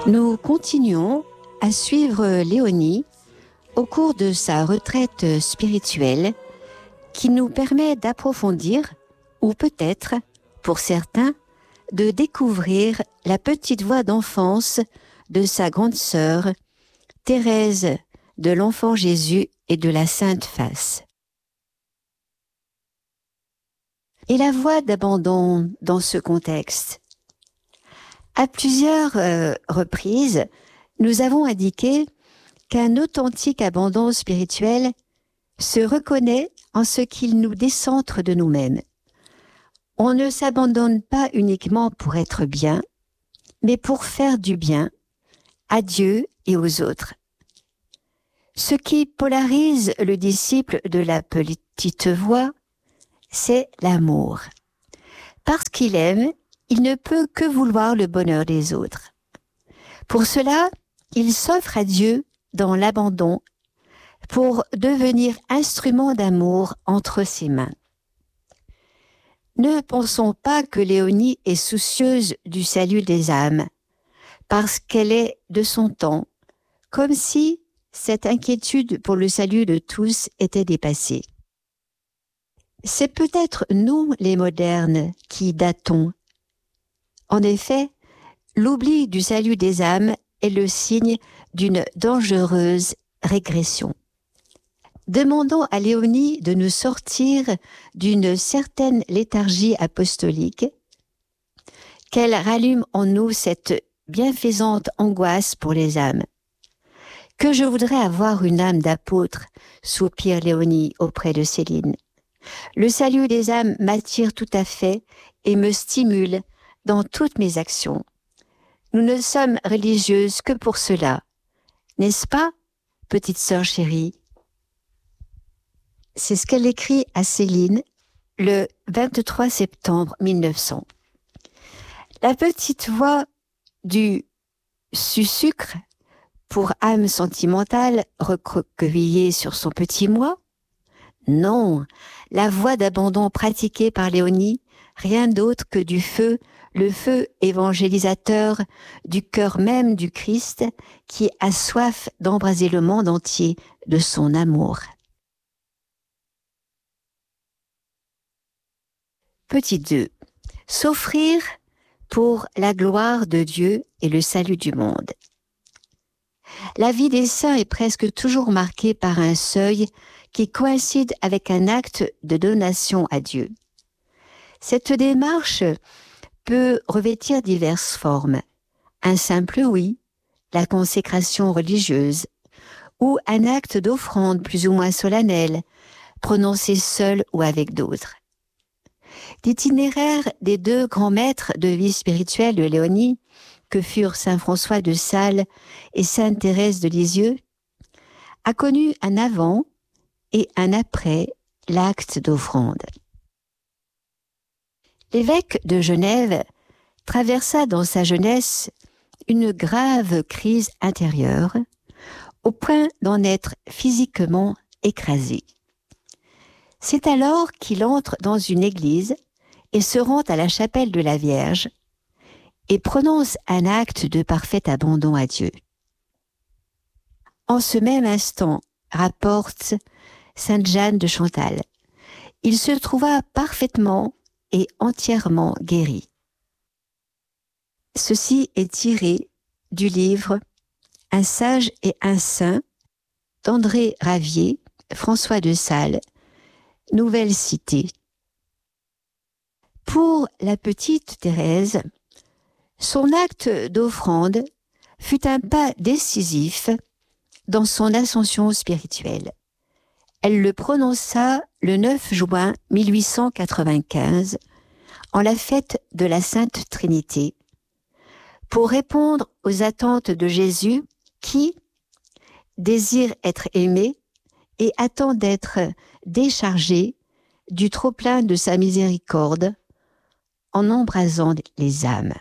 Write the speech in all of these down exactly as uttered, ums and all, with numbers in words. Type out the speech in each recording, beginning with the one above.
Nous continuons à suivre Léonie au cours de sa retraite spirituelle qui nous permet d'approfondir, ou peut-être, pour certains, de découvrir la petite voix d'enfance de sa grande sœur, Thérèse de l'Enfant Jésus et de la Sainte Face. Et la voix d'abandon dans ce contexte. À plusieurs euh, reprises, nous avons indiqué qu'un authentique abandon spirituel se reconnaît en ce qu'il nous décentre de nous-mêmes. On ne s'abandonne pas uniquement pour être bien, mais pour faire du bien à Dieu et aux autres. Ce qui polarise le disciple de la petite voix, c'est l'amour. Parce qu'il aime, il ne peut que vouloir le bonheur des autres. Pour cela, il s'offre à Dieu dans l'abandon pour devenir instrument d'amour entre ses mains. Ne pensons pas que Léonie est soucieuse du salut des âmes, parce qu'elle est de son temps, comme si cette inquiétude pour le salut de tous était dépassée. C'est peut-être nous, les modernes, qui datons. En effet, l'oubli du salut des âmes est le signe d'une dangereuse régression. Demandons à Léonie de nous sortir d'une certaine léthargie apostolique, qu'elle rallume en nous cette bienfaisante angoisse pour les âmes. Que je voudrais avoir une âme d'apôtre, soupire Léonie auprès de Céline. Le salut des âmes m'attire tout à fait et me stimule dans toutes mes actions. Nous ne sommes religieuses que pour cela. N'est-ce pas, petite sœur chérie? C'est ce qu'elle écrit à Céline le vingt-trois septembre mille neuf cents. La petite voix du sucre pour âme sentimentale recroquevillée sur son petit moi? Non, la voix d'abandon pratiquée par Léonie, rien d'autre que du feu, le feu évangélisateur du cœur même du Christ qui a soif d'embraser le monde entier de son amour. Petit deux. S'offrir pour la gloire de Dieu et le salut du monde. La vie des saints est presque toujours marquée par un seuil qui coïncide avec un acte de donation à Dieu. Cette démarche peut revêtir diverses formes. Un simple oui, la consécration religieuse, ou un acte d'offrande plus ou moins solennel, prononcé seul ou avec d'autres. L'itinéraire des deux grands maîtres de vie spirituelle de Léonie, que furent saint François de Sales et sainte Thérèse de Lisieux, a connu un avant et un après l'acte d'offrande. L'évêque de Genève traversa dans sa jeunesse une grave crise intérieure, au point d'en être physiquement écrasé. C'est alors qu'il entre dans une église et se rend à la chapelle de la Vierge et prononce un acte de parfait abandon à Dieu. En ce même instant, rapporte sainte Jeanne de Chantal, il se trouva parfaitement et entièrement guéri. Ceci est tiré du livre Un sage et un saint d'André Ravier, François de Sales, Nouvelle Cité. Pour la petite Thérèse, son acte d'offrande fut un pas décisif dans son ascension spirituelle. Elle le prononça le neuf juin mille huit cent quatre-vingt-quinze, en la fête de la Sainte Trinité, pour répondre aux attentes de Jésus qui désire être aimé et attend d'être déchargé du trop-plein de sa miséricorde en embrasant les âmes.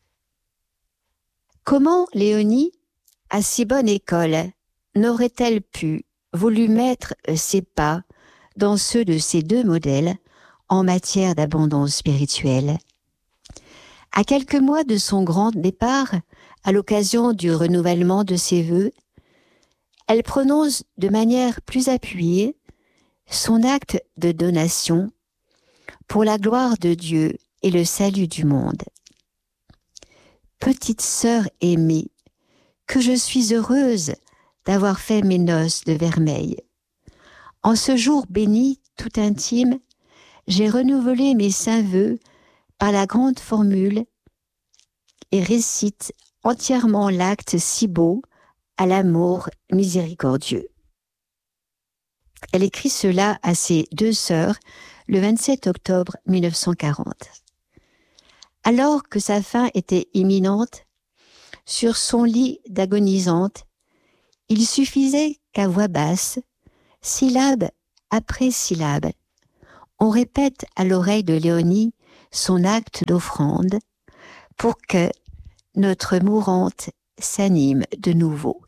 Comment Léonie, à si bonne école, n'aurait-elle pu voulu mettre ses pas dans ceux de ces deux modèles en matière d'abondance spirituelle? À quelques mois de son grand départ, à l'occasion du renouvellement de ses vœux, elle prononce de manière plus appuyée son acte de donation pour la gloire de Dieu et le salut du monde. Petite sœur aimée, que je suis heureuse d'avoir fait mes noces de vermeil. En ce jour béni, tout intime, j'ai renouvelé mes saints vœux par la grande formule et récite entièrement l'acte si beau à l'amour miséricordieux. Elle écrit cela à ses deux sœurs le vingt-sept octobre mille neuf cent quarante. Alors que sa fin était imminente, sur son lit d'agonisante, il suffisait qu'à voix basse, syllabe après syllabe, on répète à l'oreille de Léonie son acte d'offrande pour que notre mourante s'anime de nouveau.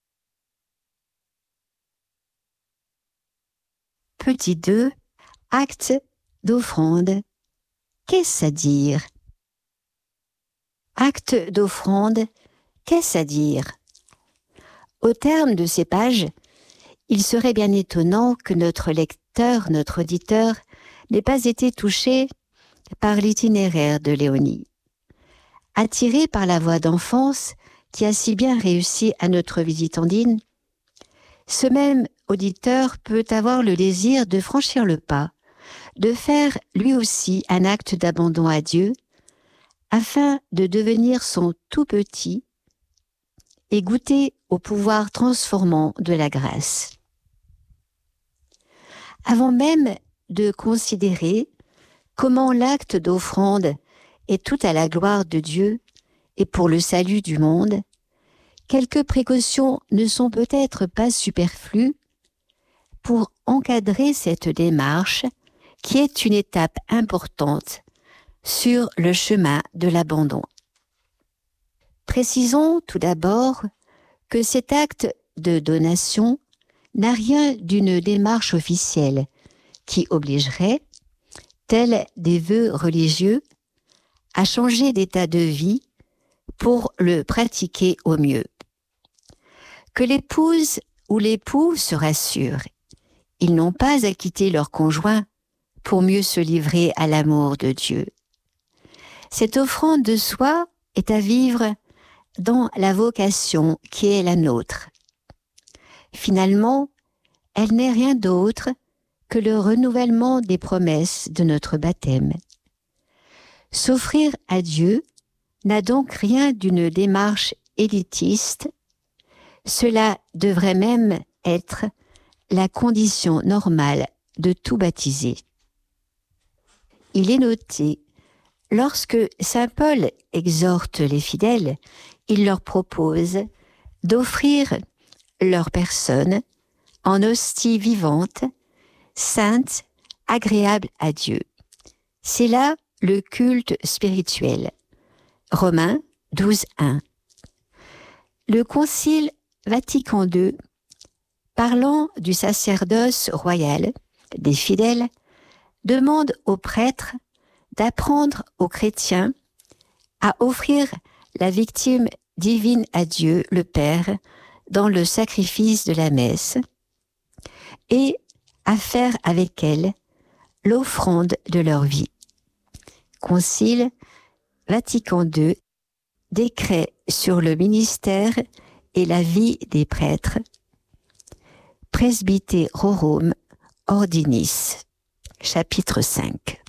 Petit deux, acte d'offrande. Qu'est-ce à dire? Acte d'offrande, qu'est-ce à dire? Au terme de ces pages, il serait bien étonnant que notre lecteur, notre auditeur, n'ait pas été touché par l'itinéraire de Léonie. Attiré par la voix d'enfance qui a si bien réussi à notre visitandine, ce même auditeur peut avoir le désir de franchir le pas, de faire lui aussi un acte d'abandon à Dieu, afin de devenir son tout petit et goûter au pouvoir transformant de la grâce. Avant même de considérer comment l'acte d'offrande est tout à la gloire de Dieu et pour le salut du monde, quelques précautions ne sont peut-être pas superflues pour encadrer cette démarche qui est une étape importante sur le chemin de l'abandon. Précisons tout d'abord que cet acte de donation n'a rien d'une démarche officielle qui obligerait, tels des vœux religieux, à changer d'état de vie pour le pratiquer au mieux. Que l'épouse ou l'époux se rassurent, ils n'ont pas à quitter leur conjoint pour mieux se livrer à l'amour de Dieu. Cette offrande de soi est à vivre dans la vocation qui est la nôtre. Finalement, elle n'est rien d'autre que le renouvellement des promesses de notre baptême. S'offrir à Dieu n'a donc rien d'une démarche élitiste, cela devrait même être la condition normale de tout baptisé. Il est noté, lorsque saint Paul exhorte les fidèles, il leur propose d'offrir leur personne en hostie vivante, sainte, agréable à Dieu. C'est là le culte spirituel. Romains douze, un. Le Concile Vatican deux, parlant du sacerdoce royal des fidèles, demande aux prêtres d'apprendre aux chrétiens à offrir la victime divine à Dieu, le Père, dans le sacrifice de la messe, et à faire avec elle l'offrande de leur vie. Concile Vatican deux, décret sur le ministère et la vie des prêtres, Presbyterorum Ordinis, chapitre cinq.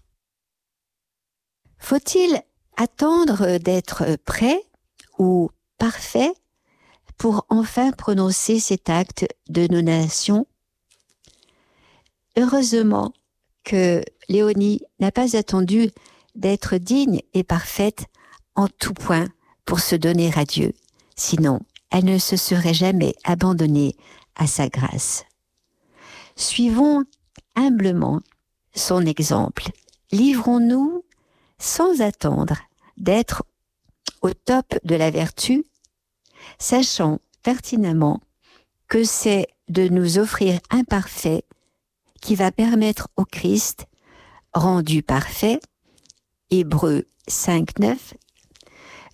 Faut-il attendre d'être prêt ou parfait pour enfin prononcer cet acte de donation? Heureusement que Léonie n'a pas attendu d'être digne et parfaite en tout point pour se donner à Dieu, sinon elle ne se serait jamais abandonnée à sa grâce. Suivons humblement son exemple. Livrons-nous sans attendre d'être au top de la vertu, sachant pertinemment que c'est de nous offrir imparfait qui va permettre au Christ, rendu parfait, Hébreux cinq, neuf,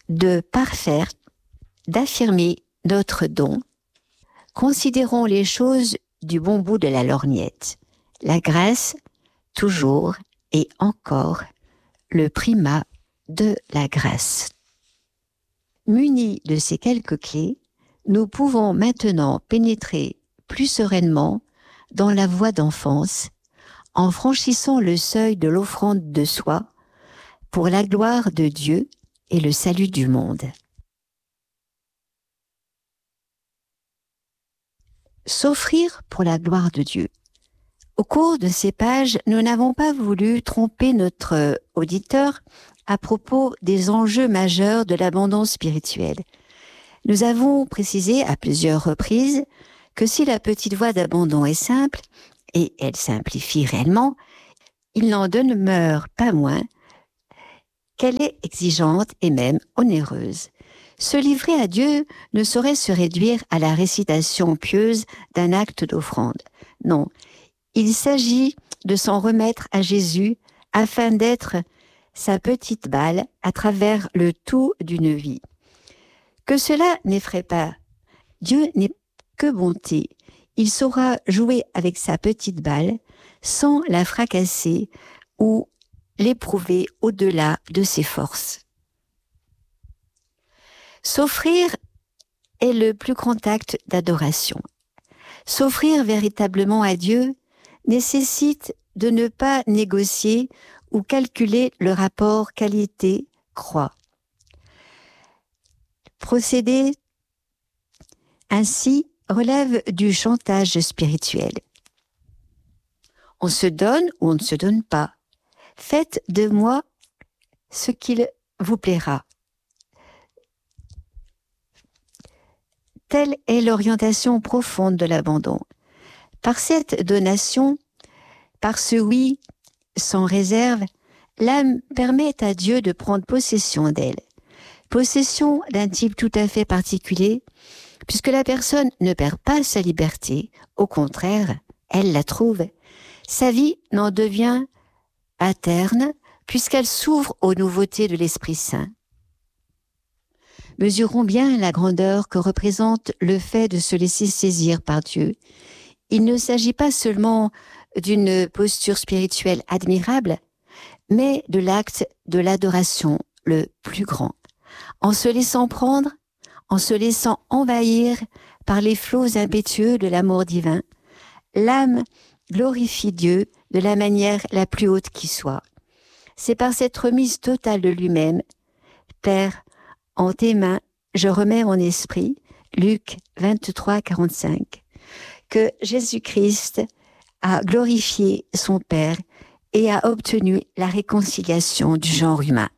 de parfaire, d'affirmer notre don. Considérons les choses du bon bout de la lorgnette. La grâce, toujours et encore, le primat de la grâce. Munis de ces quelques clés, nous pouvons maintenant pénétrer plus sereinement dans la voie d'enfance, en franchissant le seuil de l'offrande de soi pour la gloire de Dieu et le salut du monde. S'offrir pour la gloire de Dieu. Au cours de ces pages, nous n'avons pas voulu tromper notre auditeur à propos des enjeux majeurs de l'abandon spirituel. Nous avons précisé à plusieurs reprises que si la petite voie d'abandon est simple, et elle simplifie réellement, il n'en demeure pas moins qu'elle est exigeante et même onéreuse. Se livrer à Dieu ne saurait se réduire à la récitation pieuse d'un acte d'offrande. Non, il s'agit de s'en remettre à Jésus afin d'être sa petite balle à travers le tout d'une vie. Que cela n'effraie pas. Dieu n'est que bonté. Il saura jouer avec sa petite balle sans la fracasser ou l'éprouver au-delà de ses forces. S'offrir est le plus grand acte d'adoration. S'offrir véritablement à Dieu nécessite de ne pas négocier ou calculer le rapport qualité-croix. Procéder ainsi relève du chantage spirituel. On se donne ou on ne se donne pas. Faites de moi ce qu'il vous plaira. Telle est l'orientation profonde de l'abandon. Par cette donation, par ce oui sans réserve, l'âme permet à Dieu de prendre possession d'elle. Possession d'un type tout à fait particulier, puisque la personne ne perd pas sa liberté, au contraire, elle la trouve. Sa vie n'en devient pas terne, puisqu'elle s'ouvre aux nouveautés de l'Esprit Saint. Mesurons bien la grandeur que représente le fait de se laisser saisir par Dieu. Il ne s'agit pas seulement d'une posture spirituelle admirable, mais de l'acte de l'adoration le plus grand. En se laissant prendre, en se laissant envahir par les flots impétueux de l'amour divin, l'âme glorifie Dieu de la manière la plus haute qui soit. C'est par cette remise totale de lui-même, Père, en tes mains, je remets mon esprit, Luc vingt-trois, quarante-cinq, que Jésus-Christ a glorifié son Père et a obtenu la réconciliation du genre humain.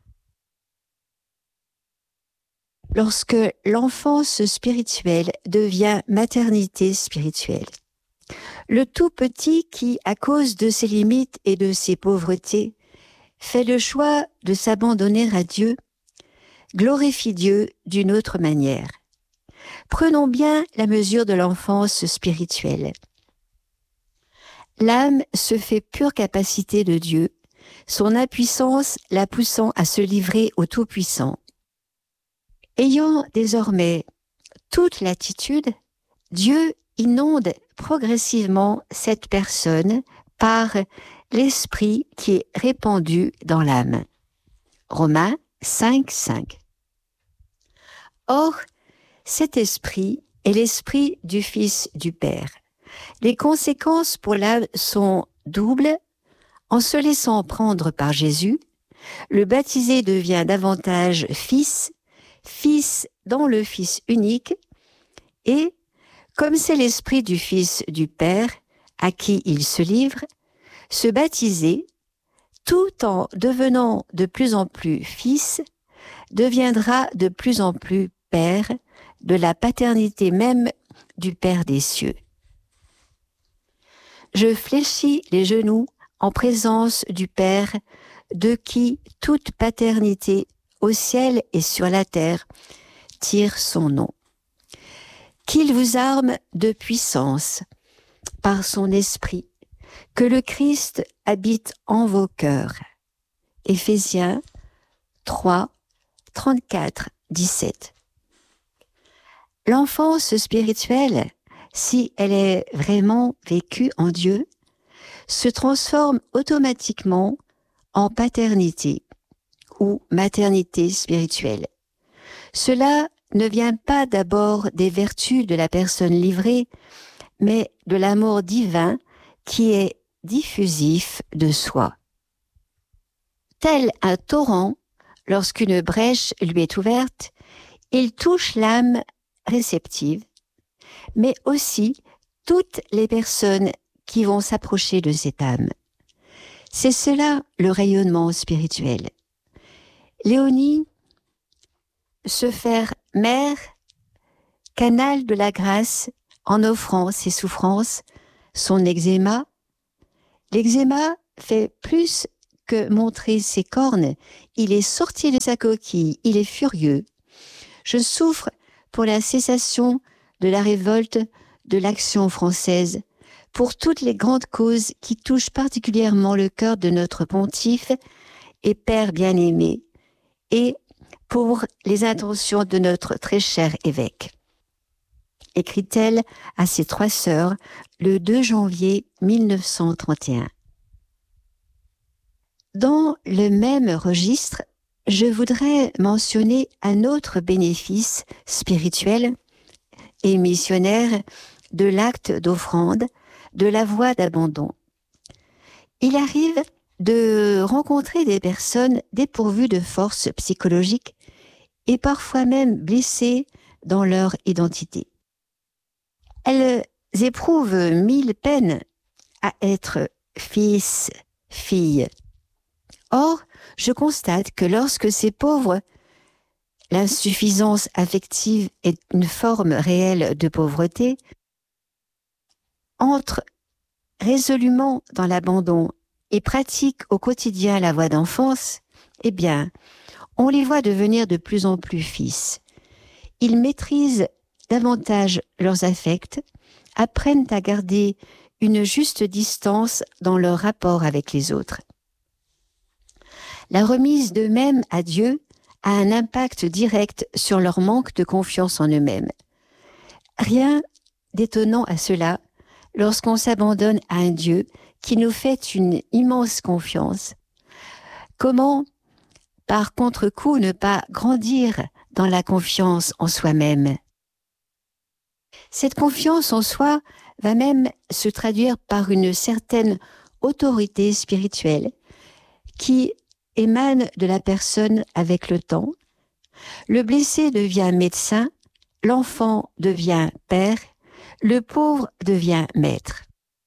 Lorsque l'enfance spirituelle devient maternité spirituelle, le tout petit qui, à cause de ses limites et de ses pauvretés, fait le choix de s'abandonner à Dieu, glorifie Dieu d'une autre manière. Prenons bien la mesure de l'enfance spirituelle. L'âme se fait pure capacité de Dieu, son impuissance la poussant à se livrer au Tout-Puissant. Ayant désormais toute latitude, Dieu inonde progressivement cette personne par l'esprit qui est répandu dans l'âme. Romains cinq, cinq. Or, cet esprit est l'esprit du Fils du Père. Les conséquences pour l'âme sont doubles. En se laissant prendre par Jésus, le baptisé devient davantage fils, fils dans le Fils unique, et, comme c'est l'esprit du Fils du Père à qui il se livre, se baptiser, tout en devenant de plus en plus fils, deviendra de plus en plus Père, de la paternité même du Père des cieux. Je fléchis les genoux en présence du Père, de qui toute paternité au ciel et sur la terre tire son nom. Qu'il vous arme de puissance par son esprit, que le Christ habite en vos cœurs. Éphésiens trois, trente-quatre, dix-sept. L'enfance spirituelle, si elle est vraiment vécue en Dieu, se transforme automatiquement en paternité ou maternité spirituelle. Cela ne vient pas d'abord des vertus de la personne livrée, mais de l'amour divin qui est diffusif de soi. Tel un torrent, lorsqu'une brèche lui est ouverte, il touche l'âme réceptive, mais aussi toutes les personnes qui vont s'approcher de cette âme. C'est cela le rayonnement spirituel. Léonie, se faire mère, canal de la grâce en offrant ses souffrances, son eczéma. L'eczéma fait plus que montrer ses cornes, il est sorti de sa coquille, il est furieux. Je souffre pour la cessation de la révolte de l'Action française, pour toutes les grandes causes qui touchent particulièrement le cœur de notre pontife et Père bien-aimé, et pour les intentions de notre très cher évêque. Écrit-elle à ses trois sœurs le deux janvier mille neuf cent trente et un. Dans le même registre, je voudrais mentionner un autre bénéfice spirituel et missionnaire de l'acte d'offrande, de la voie d'abandon. Il arrive de rencontrer des personnes dépourvues de force psychologique et parfois même blessées dans leur identité. Elles éprouvent mille peines à être fils, filles. Or, je constate que lorsque ces pauvres, l'insuffisance affective est une forme réelle de pauvreté, entrent résolument dans l'abandon et pratiquent au quotidien la voie d'enfance, eh bien, on les voit devenir de plus en plus fils. Ils maîtrisent davantage leurs affects, apprennent à garder une juste distance dans leur rapport avec les autres. La remise d'eux-mêmes à Dieu a un impact direct sur leur manque de confiance en eux-mêmes. Rien d'étonnant à cela lorsqu'on s'abandonne à un Dieu qui nous fait une immense confiance. Comment, par contre-coup, ne pas grandir dans la confiance en soi-même? Cette confiance en soi va même se traduire par une certaine autorité spirituelle qui émane de la personne avec le temps. Le blessé devient médecin, l'enfant devient père, le pauvre devient maître.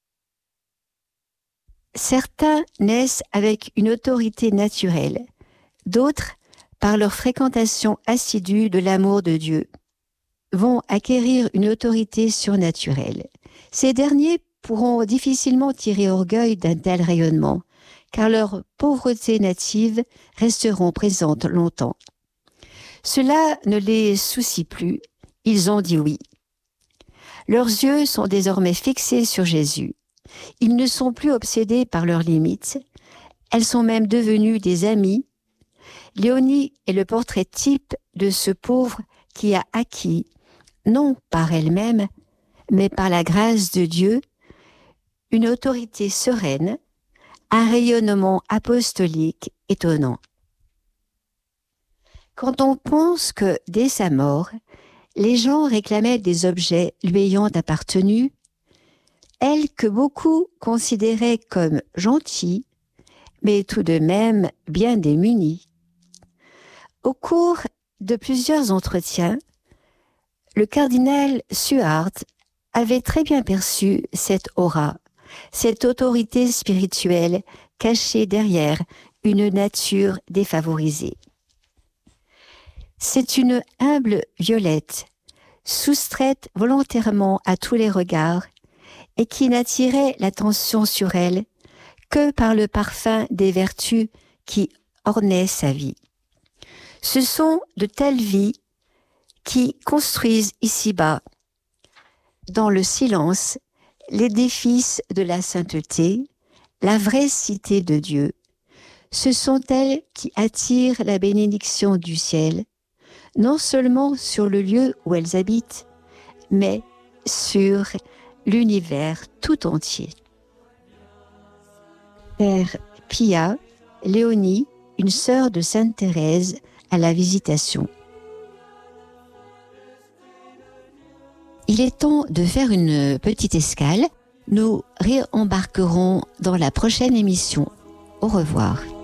Certains naissent avec une autorité naturelle, d'autres, par leur fréquentation assidue de l'amour de Dieu, vont acquérir une autorité surnaturelle. Ces derniers pourront difficilement tirer orgueil d'un tel rayonnement, car leurs pauvretés natives resteront présentes longtemps. Cela ne les soucie plus, ils ont dit oui. Leurs yeux sont désormais fixés sur Jésus. Ils ne sont plus obsédés par leurs limites, elles sont même devenues des amies. Léonie est le portrait type de ce pauvre qui a acquis, non par elle-même, mais par la grâce de Dieu, une autorité sereine, un rayonnement apostolique étonnant. Quand on pense que, dès sa mort, les gens réclamaient des objets lui ayant appartenu, elle que beaucoup considéraient comme gentille, mais tout de même bien démunie. Au cours de plusieurs entretiens, le cardinal Suard avait très bien perçu cette aura, cette autorité spirituelle cachée derrière une nature défavorisée. C'est une humble violette, soustraite volontairement à tous les regards et qui n'attirait l'attention sur elle que par le parfum des vertus qui ornaient sa vie. Ce sont de telles vies qui construisent ici-bas, dans le silence, l'édifice de la sainteté, la vraie cité de Dieu. Ce sont elles qui attirent la bénédiction du ciel, non seulement sur le lieu où elles habitent, mais sur l'univers tout entier. Père Pia, Léonie, une sœur de Sainte Thérèse, à la Visitation. Il est temps de faire une petite escale. Nous réembarquerons dans la prochaine émission. Au revoir.